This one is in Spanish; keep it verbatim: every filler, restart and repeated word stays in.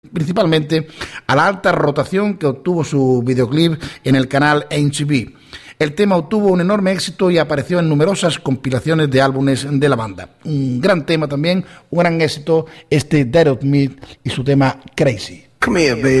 principalmente a la alta rotación que obtuvo su videoclip en el canal M T V. El tema obtuvo un enorme éxito y apareció en numerosas compilaciones de álbumes de la banda. Un gran tema también, un gran éxito, este Dead of Me y su tema Crazy. Come here, baby.